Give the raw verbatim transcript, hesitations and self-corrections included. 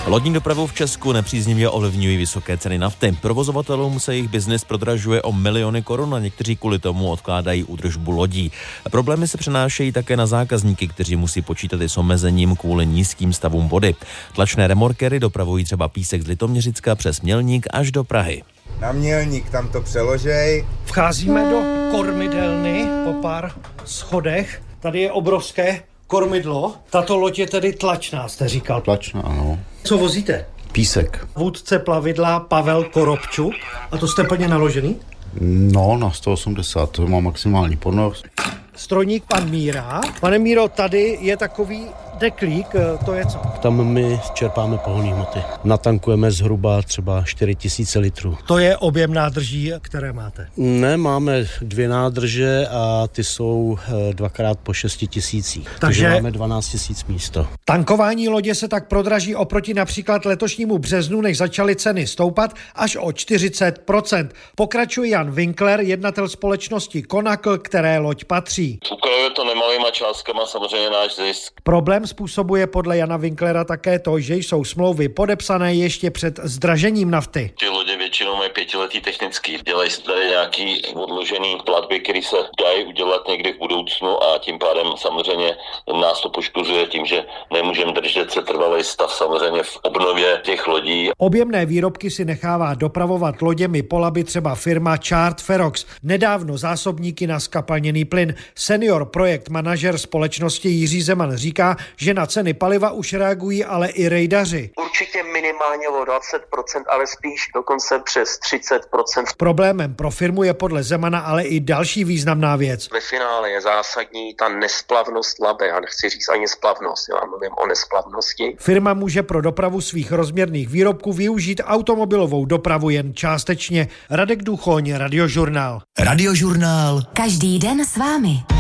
Lodní dopravu v Česku nepříznivě ovlivňují vysoké ceny nafty. Provozovatelům se jejich biznis prodražuje o miliony korun a někteří kvůli tomu odkládají údržbu lodí. Problémy se přenášejí také na zákazníky, kteří musí počítat i s omezením kvůli nízkým stavům vody. Tlačné remorkery dopravují třeba písek z Litoměřicka přes Mělník až do Prahy. Na Mělník tam to přeložej. Vcházíme do kormidelny po pár schodech. Tady je obrovské kormidlo. Tato loď je tedy tlačná, jste říkal. Tlačná, ano. Co vozíte? Písek. Vůdce plavidla Pavel Korobčuk. A to jste plně naložený? No, na sto osmdesát, to má maximální ponos. Strojník pan Míra. Pane Míro, tady je takový deklík, to je co? Tam my čerpáme pohonné hmoty. Natankujeme zhruba třeba čtyři tisíce litrů. To je objem nádrží, které máte? Ne, máme dvě nádrže a ty jsou dvakrát po šesti tisících. Takže, takže máme dvanáct tisíc místo. Tankování lodě se tak prodraží oproti například letošnímu březnu, než začaly ceny stoupat, až o čtyřicet procent. Pokračuje Jan Winkler, jednatel společnosti Konakl, které loď patří. Ukrajuje to nemalýma částkama samozřejmě náš zisk. Problém způsobuje podle Jana Winklera také to, že jsou smlouvy podepsané ještě před zdražením nafty. Ty lodě většinou mají pětiletý technický. Dělají se tady nějaký odložený platby, které se dají udělat někdy v budoucnu a tím pádem samozřejmě nás to poškozuje tím, že nemůžeme držet se trvalý stav samozřejmě v obnově těch lodí. Objemné výrobky si nechává dopravovat loděmi po Labi třeba firma Chart Ferox. Nedávno zásobníky na skapalněný plyn. Senior projekt manažer společnosti Jiří Zeman říká, že na ceny paliva už reagují ale i rejdaři. Určitě minimálně o dvacet procent, ale spíš dokonce přes třicet procent. Problémem pro firmu je podle Zemana ale i další významná věc. Ve finále je zásadní ta nesplavnost Labe. Já nechci říct ani splavnost, já mluvím o nesplavnosti. Firma může pro dopravu svých rozměrných výrobků využít automobilovou dopravu jen částečně. Radek Duchoň, Radiožurnál. Radiožurnál. Každý den s vámi.